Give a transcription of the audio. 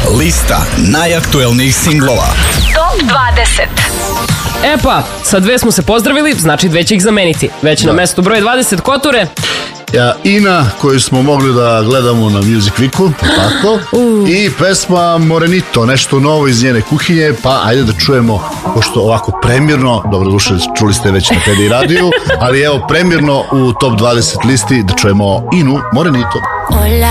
Lista najaktuelnijih singlova. Top 20. E pa, sa dve smo se pozdravili, znači dve će ih zameniti. Već na mestu broj 20 Koture. Ina, koju smo mogli da gledamo na Music Weeku, tako. I pesma Morenito, nešto novo iz njene kuhinje, pa ajde da čujemo, pošto ovako premirno, dobro duše, čuli ste već na Pedi radiju, ali evo premirno u top 20 listi da čujemo Inu Morenito.